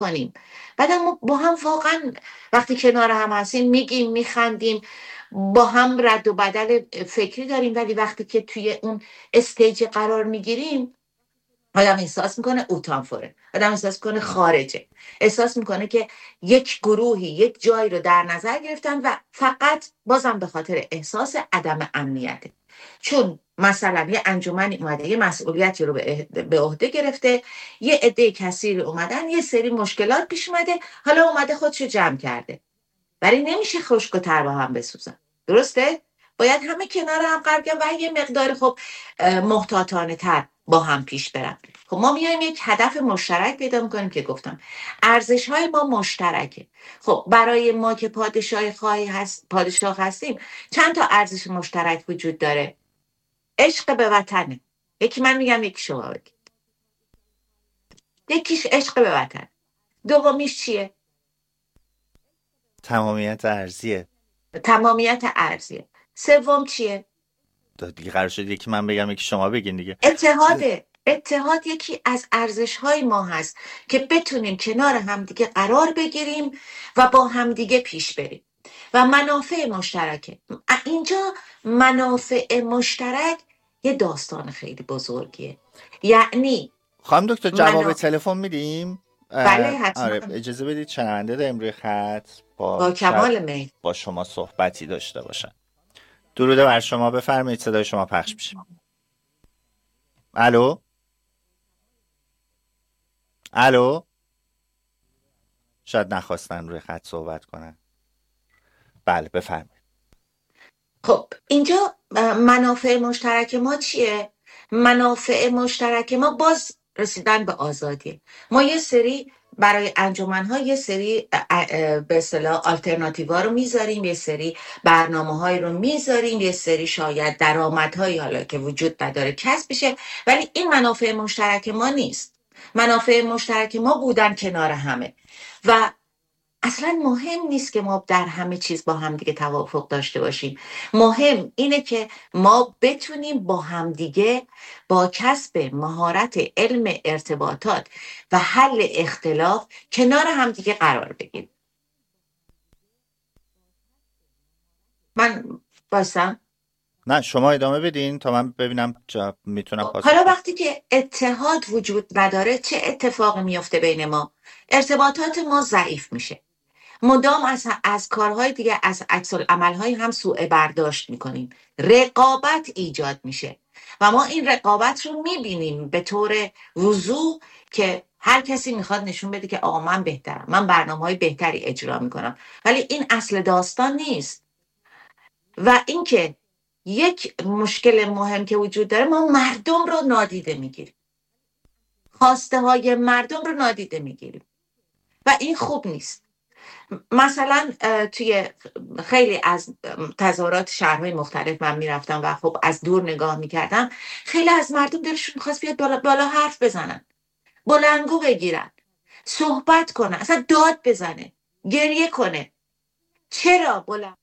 کنیم. بعدم ما با هم واقعا وقتی کنار هم هستیم میگیم میخندیم، با هم رد و بدل فکری داریم، ولی وقتی که توی اون استیج قرار میگیریم آدم احساس میکنه اوتانفوره، آدم احساس میکنه خارجه، احساس میکنه که یک گروهی یک جایی رو در نظر گرفتن و فقط بازم به خاطر احساس عدم امنیته. چون مثلا یه انجمنی اومده یه مسئولیتی رو به عهده گرفته، یه عده کثیری اومدن، یه سری مشکلات پیش اومده، حالا اومده خودشو جمع کرده، ولی نمیشه خشک و تر با هم بسوزن. درسته؟ باید همه کنار هم قرار کنن و یه مقدار خب محتاطانه تر با هم پیش برن. خب ما میایم یک هدف مشترک پیدا میکنیم که گفتم ارزش های ما مشترکه. خب برای ما که پادشاه هستیم چند تا ارزش مشترک وجود داره. عشق به وطنه، یکی من میگم یکی شما بگید. یکیش عشق به وطن، دومیش چیه؟ تمامیت ارضیه. تمامیت ارضیه. سوم چیه؟ دیگه قرار شد یکی من بگم یکی شما بگین دیگه. اتحاده. اتحاد یکی از ارزش‌های ما هست که بتونیم کنار همدیگه قرار بگیریم و با همدیگه پیش بریم. و منافع مشترکه. اینجا منافع مشترک یه داستان خیلی بزرگیه. یعنی خانم دکتر جواب تلفن میدیم؟ بله حتما. آره اجازه بدید شنونده داریم روی خط با کمال میل با شما صحبتی داشته باشن. درود بر شما، بفرمایید صدای شما پخش میشه. الو الو، شاید نخواستن روی خط صحبت کنن. بله بفرمایید. خب اینجا منافع مشترک ما چیه؟ منافع مشترک ما باز رسیدن به آزادی. ما یه سری برای انجمن‌ها یه سری به اصطلاح آلترناتیوها رو میذاریم، یه سری برنامه‌های رو میذاریم، یه سری شاید درآمدهایی حالا که وجود نداره کسب بشه، ولی این منافع مشترک ما نیست. منافع مشترک ما بودن کنار همه و اصلا مهم نیست که ما در همه چیز با همدیگه توافق داشته باشیم. مهم اینه که ما بتونیم با همدیگه با کسب مهارت علم ارتباطات و حل اختلاف کنار همدیگه قرار بگیریم. من باشم؟ نه شما ادامه بدین تا من ببینم میتونم پاسخ حالا وقتی که اتحاد وجود نداره چه اتفاقی میفته بین ما؟ ارتباطات ما ضعیف میشه. مدام از کارهای دیگه، از عکس‌العمل‌های هم سوء برداشت میکنیم. رقابت ایجاد میشه و ما این رقابت رو میبینیم به طور وضوح که هر کسی میخواد نشون بده که آقا من بهترم، من برنامه‌های بهتری اجرا میکنم، ولی این اصل داستان نیست. و اینکه یک مشکل مهم که وجود داره، ما مردم رو نادیده میگیریم، خواسته های مردم رو نادیده میگیریم و این خوب نیست. مثلا توی خیلی از تظاهرات شهرهای مختلف من میرفتم و خب از دور نگاه میکردم، خیلی از مردم دلشون میخواست بیاد بالا حرف بزنن، بلندگو بگیرن، صحبت کنن، اصلا داد بزنه، گریه کنه. چرا بلند؟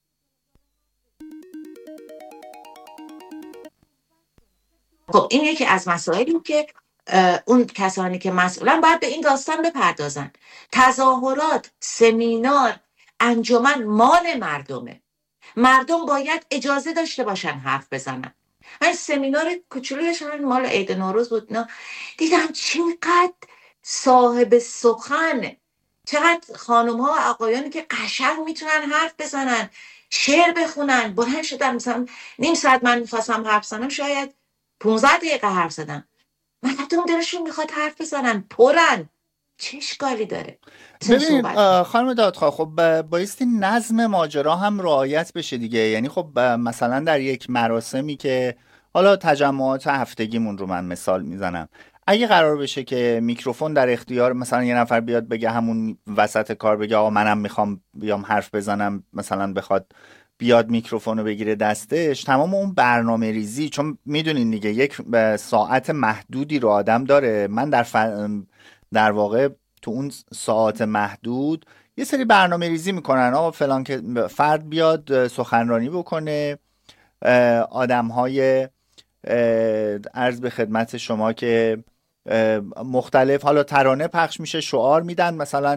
خب این یکی از مسائلی که اون کسانی که مسئولن باید به این داستان بپردازن. تظاهرات، سمینار، انجمن مال مردمه. مردم باید اجازه داشته باشن حرف بزنن. من سمینار کوچولویش مال عید نوروز بود، نه دیدم چقدر صاحب سخن، چقدر خانم ها و آقایانی که قشنگ میتونن حرف بزنن، شعر بخونن. بلند شدن مثلا نیم ساعت من میخواستم حرف بزنم، شاید 15 دقیقه حرف زدم. مردم دلشون میخواد حرف بزنن، پرن، چه اشکالی داره؟ ببینید خانم دادخواه، خب بایستی نظم ماجرا هم رعایت بشه دیگه. یعنی خب مثلا در یک مراسمی که حالا تجمعات هفتگیمون رو من مثال میزنم، اگه قرار بشه که میکروفون در اختیار مثلا یه نفر بیاد بگه همون وسط کار بگه آقا منم میخوام بیام حرف بزنم، مثلا بخواد بیاد میکروفونو بگیره دستش، تمام اون برنامه ریزی، چون میدونین دیگه یک ساعت محدودی رو آدم داره، من در واقع تو اون ساعت محدود یه سری برنامه ریزی میکنن. آقا فلان که فرد بیاد سخنرانی بکنه، آدم های عرض به خدمت شما که مختلف، حالا ترانه پخش میشه، شعار میدن، مثلا